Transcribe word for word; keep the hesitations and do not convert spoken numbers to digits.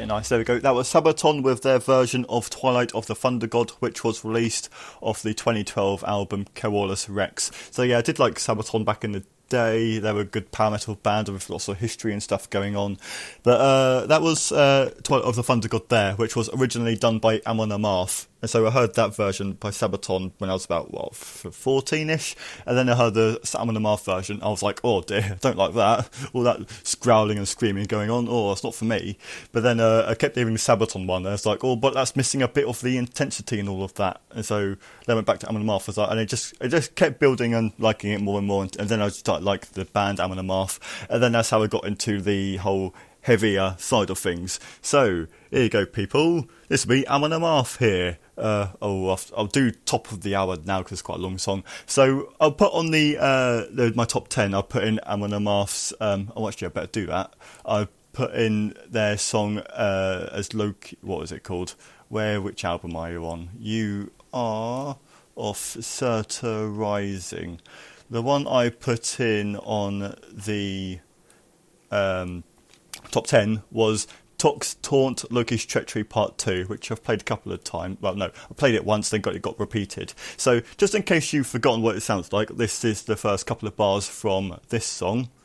Yeah, nice. There we go. That was Sabaton with their version of Twilight of the Thunder God, which was released off the twenty twelve album Keolis Rex. So yeah, I did like Sabaton back in the day. They were a good power metal band with lots of history and stuff going on. But uh, that was uh, Twilight of the Thunder God there, which was originally done by Amon Amarth. And so I heard that version by Sabaton when I was about, what, fourteen-ish? And then I heard the Amon Amarth version. I was like, oh dear, I don't like that. All that growling and screaming going on. Oh, it's not for me. But then uh, I kept hearing the Sabaton one. And I was like, oh, but that's missing a bit of the intensity and all of that. And so then I went back to Amon Amarth. And it just, it just kept building and liking it more and more. And then I started like the band Amon Amarth. And then that's how I got into the whole heavier side of things. So, here you go, people. This will be Amon Amarth here. Uh, oh, I'll, I'll do top of the hour now because it's quite a long song. So I'll put on the, uh, the my top ten. I'll put in Amon Amarth's. Um, oh, actually, I better do that. I'll put in their song uh, as Loki. What was it called? Where? Which album are you on? You are off Surtur Rising. The one I put in on the um, top ten was Tox Taunt Loki's Treachery Part two, which I've played a couple of times. Well, no, I played it once, then got it got repeated. So, just in case you've forgotten what it sounds like, this is the first couple of bars from this song.